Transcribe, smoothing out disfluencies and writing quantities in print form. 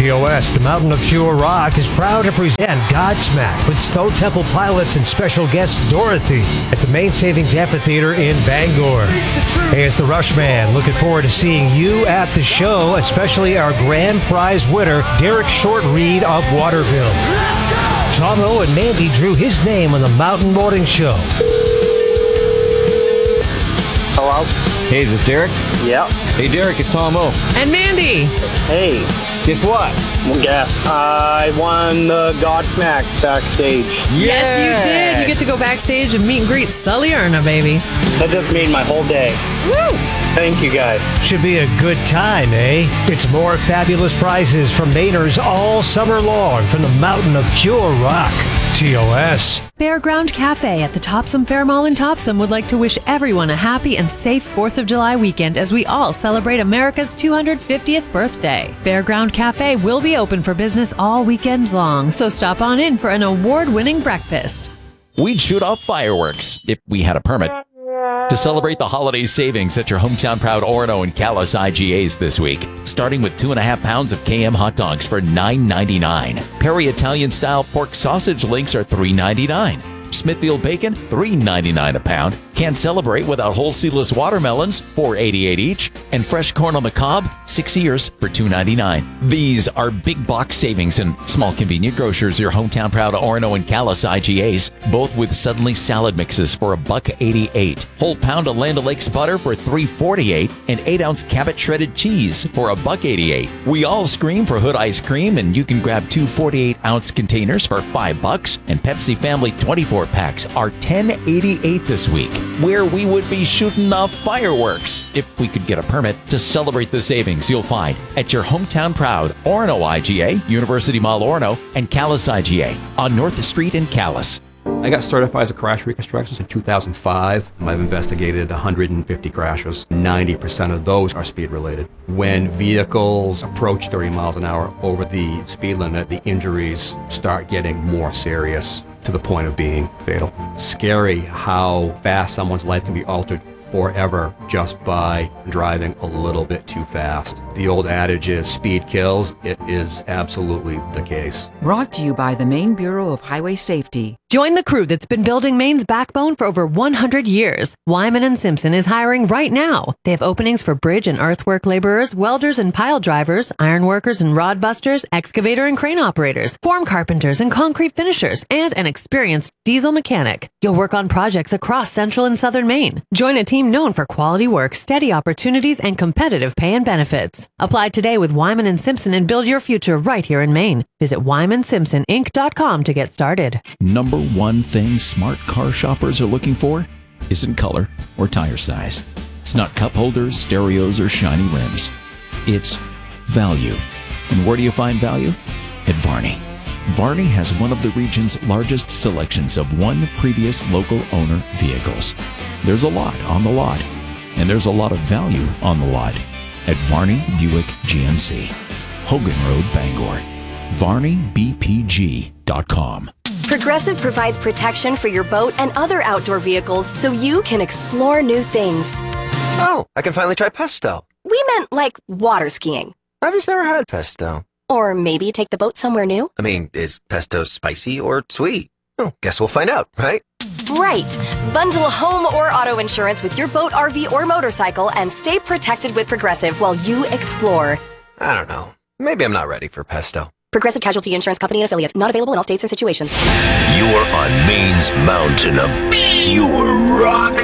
TOS, the Mountain of Pure Rock, is proud to present Godsmack with Stone Temple Pilots and special guest Dorothy at the Main Savings Amphitheater in Bangor. Hey, it's the Rushman. Looking forward to seeing you at the show, especially our grand prize winner, Derek Short-Reed of Waterville. Tomo and Mandy drew his name on the Mountain Morning Show. Hello? Hey, is this Derek? Yeah. Hey, Derek, it's Tom O. And Mandy. Hey. Guess what? Yeah. I won the Godsmack backstage. Yes, you did. You get to go backstage and meet and greet Sully Erna, baby. That just made my whole day. Woo! Thank you, guys. Should be a good time, eh? It's more fabulous prizes from Mainers all summer long from the Mountain of Pure Rock. TOS. Fairground Cafe at the Topsom Fair Mall in Topsom would like to wish everyone a happy and safe 4th of July weekend as we all celebrate America's 250th birthday. Fairground Cafe will be open for business all weekend long, so stop on in for an award-winning breakfast. We'd shoot off fireworks if we had a permit. To celebrate the holiday savings at your hometown proud Orono and Calais IGAs this week, starting with 2.5 pounds of KM hot dogs for $9.99. Perry Italian style pork sausage links are $3.99. Smithfield bacon, $3.99 a pound. Can't celebrate without whole seedless watermelons, $4.88 each. And fresh corn on the cob, 6 ears for $2.99. These are big box savings in small convenient grocers, your hometown proud Orono and Calais IGAs, both with Suddenly salad mixes for $1.88. Whole pound of Land O'Lakes butter for $3.48 and 8-ounce Cabot shredded cheese for $1.88. We all scream for Hood ice cream, and you can grab 2 48-ounce containers for $5, and Pepsi Family 24 packs are $10.88 this week, where we would be shooting off fireworks if we could get a permit to celebrate the savings you'll find at your hometown proud Orono IGA, University Mall Orono, and Calais IGA on North Street in Calais. I got certified as a crash reconstructionist in 2005. I've investigated 150 crashes. 90% of those are speed related. When vehicles approach 30 miles an hour over the speed limit, the injuries start getting more serious to the point of being fatal. Scary how fast someone's life can be altered forever just by driving a little bit too fast. The old adage is speed kills. It is absolutely the case. Brought to you by the Maine Bureau of Highway Safety. Join the crew that's been building Maine's backbone for over 100 years. Wyman & Simpson is hiring right now. They have openings for bridge and earthwork laborers, welders and pile drivers, iron workers and rod busters, excavator and crane operators, form carpenters and concrete finishers, and an experienced diesel mechanic. You'll work on projects across central and southern Maine. Join a team known for quality work, steady opportunities, and competitive pay and benefits. Apply today with Wyman & Simpson and build your future right here in Maine. Visit WymanSimpsonInc.com to get started. Number one thing smart car shoppers are looking for isn't color or tire size. It's not cup holders, stereos, or shiny rims. It's value. And where do you find value? At Varney. Varney has one of the region's largest selections of one previous local owner vehicles. There's a lot on the lot, and there's a lot of value on the lot at Varney Buick GMC, Hogan Road, Bangor. VarneyBPG.com. Progressive provides protection for your boat and other outdoor vehicles so you can explore new things. Oh, I can finally try pesto. We meant like water skiing. I've just never had pesto. Or maybe take the boat somewhere new. I mean, is pesto spicy or sweet? Oh, guess we'll find out, right? Right. Bundle home or auto insurance with your boat, RV, or motorcycle and stay protected with Progressive while you explore. I don't know. Maybe I'm not ready for pesto. Progressive Casualty Insurance Company and Affiliates. Not available in all states or situations. You're on Maine's mountain of pure rock.